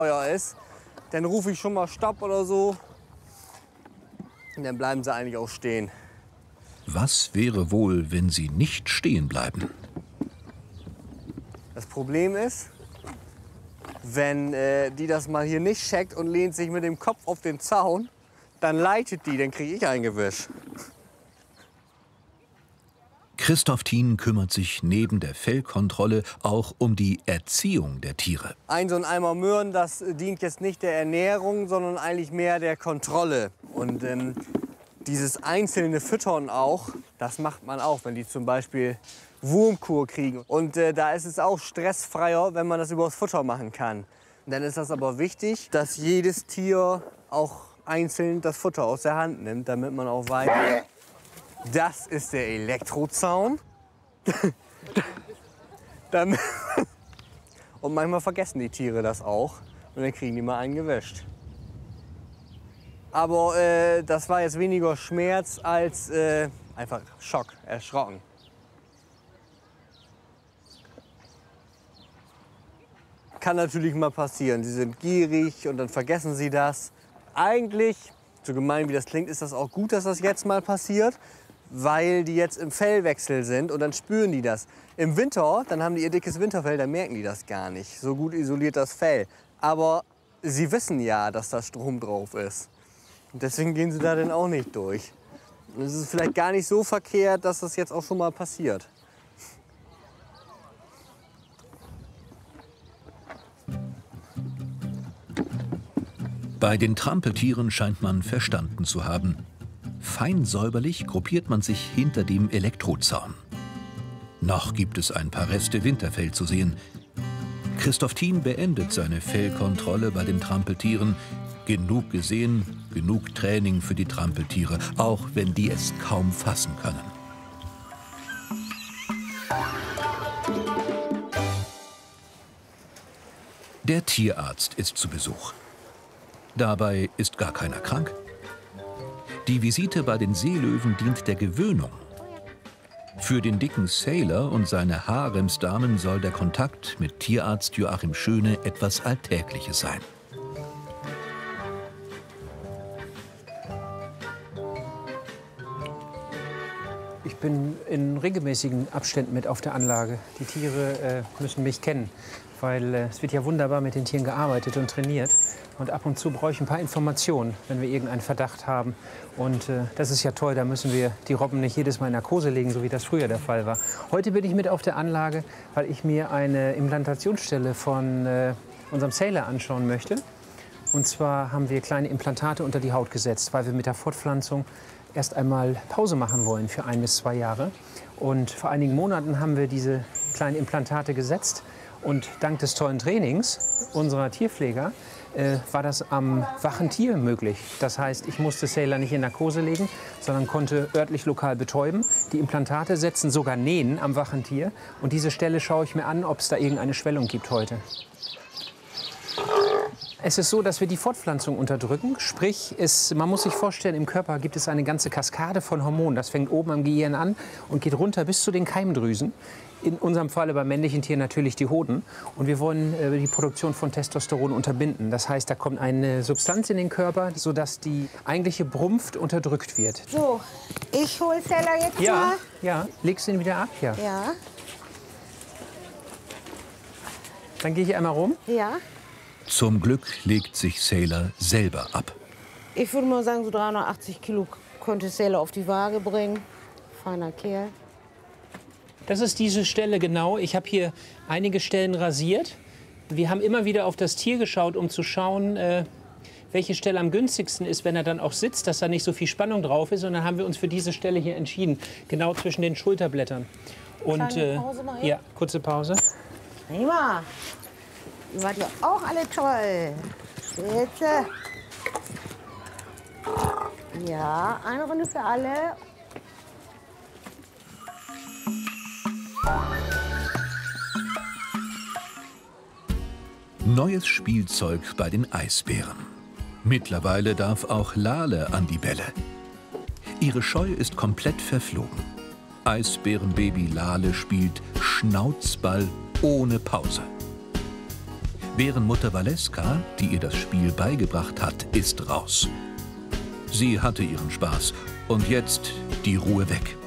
ist, dann rufe ich schon mal Stopp oder so. Und dann bleiben sie eigentlich auch stehen. Was wäre wohl, wenn sie nicht stehen bleiben? Das Problem ist, wenn die das mal hier nicht checkt und lehnt sich mit dem Kopf auf den Zaun, dann leitet die, dann kriege ich ein Gewisch. Christoph Thien kümmert sich neben der Fellkontrolle auch um die Erziehung der Tiere. So ein Eimer Möhren, das dient jetzt nicht der Ernährung, sondern eigentlich mehr der Kontrolle. Und dieses einzelne Füttern auch, das macht man auch, wenn die zum Beispiel Wurmkur kriegen. Und da ist es auch stressfreier, wenn man das übers Futter machen kann. Und dann ist das aber wichtig, dass jedes Tier auch einzeln das Futter aus der Hand nimmt, damit man auch weiß, das ist der Elektrozaun. Und manchmal vergessen die Tiere das auch und dann kriegen die mal einen gewischt. Aber das war jetzt weniger Schmerz als einfach Schock, erschrocken. Kann natürlich mal passieren. Sie sind gierig und dann vergessen sie das. Eigentlich, so gemein wie das klingt, ist das auch gut, dass das jetzt mal passiert, weil die jetzt im Fellwechsel sind und dann spüren die das. Im Winter, dann haben die ihr dickes Winterfell, dann merken die das gar nicht. So gut isoliert das Fell. Aber sie wissen ja, dass da Strom drauf ist. Und deswegen gehen sie da dann auch nicht durch. Und es ist vielleicht gar nicht so verkehrt, dass das jetzt auch schon mal passiert. Bei den Trampeltieren scheint man verstanden zu haben. Fein säuberlich gruppiert man sich hinter dem Elektrozaun. Noch gibt es ein paar Reste Winterfell zu sehen. Christoph Thien beendet seine Fellkontrolle bei den Trampeltieren. Genug gesehen, genug Training für die Trampeltiere, auch wenn die es kaum fassen können. Der Tierarzt ist zu Besuch. Dabei ist gar keiner krank. Die Visite bei den Seelöwen dient der Gewöhnung. Für den dicken Sailor und seine Haremsdamen soll der Kontakt mit Tierarzt Joachim Schöne etwas Alltägliches sein. Ich bin in regelmäßigen Abständen mit auf der Anlage. Die Tiere müssen mich kennen, weil es wird ja wunderbar mit den Tieren gearbeitet und trainiert. Und ab und zu brauche ich ein paar Informationen, wenn wir irgendeinen Verdacht haben. Und das ist ja toll, da müssen wir die Robben nicht jedes Mal in Narkose legen, so wie das früher der Fall war. Heute bin ich mit auf der Anlage, weil ich mir eine Implantationsstelle von unserem Sailor anschauen möchte. Und zwar haben wir kleine Implantate unter die Haut gesetzt, weil wir mit der Fortpflanzung erst einmal Pause machen wollen für 1 bis 2 Jahre. Und vor einigen Monaten haben wir diese kleinen Implantate gesetzt. Und dank des tollen Trainings unserer Tierpfleger war das am wachen Tier möglich. Das heißt, ich musste Sailor nicht in Narkose legen, sondern konnte örtlich lokal betäuben. Die Implantate setzen sogar Nähen am wachen Tier. Und diese Stelle schaue ich mir an, ob es da irgendeine Schwellung gibt heute. Es ist so, dass wir die Fortpflanzung unterdrücken. Sprich, man muss sich vorstellen, im Körper gibt es eine ganze Kaskade von Hormonen. Das fängt oben am Gehirn an und geht runter bis zu den Keimdrüsen. In unserem Falle bei männlichen Tieren natürlich die Hoden. Und wir wollen die Produktion von Testosteron unterbinden. Das heißt, da kommt eine Substanz in den Körper, sodass die eigentliche Brunft unterdrückt wird. So, ich hole Sailor jetzt mal. Ja, legst du ihn wieder ab? Ja. Ja. Dann gehe ich einmal rum. Ja. Zum Glück legt sich Sailor selber ab. Ich würde mal sagen, so 380 Kilo konnte Sailor auf die Waage bringen. Feiner Kerl. Das ist diese Stelle genau. Ich habe hier einige Stellen rasiert. Wir haben immer wieder auf das Tier geschaut, um zu schauen, welche Stelle am günstigsten ist, wenn er dann auch sitzt, dass da nicht so viel Spannung drauf ist. Und dann haben wir uns für diese Stelle hier entschieden, genau zwischen den Schulterblättern. Und Pause mal ja, kurze Pause. Prima. Ihr wart ja auch alle toll. Bitte. Ja, eine Runde für alle. Neues Spielzeug bei den Eisbären. Mittlerweile darf auch Lale an die Bälle. Ihre Scheu ist komplett verflogen. Eisbärenbaby Lale spielt Schnauzball ohne Pause. Bärenmutter Valeska, die ihr das Spiel beigebracht hat, ist raus. Sie hatte ihren Spaß und jetzt die Ruhe weg.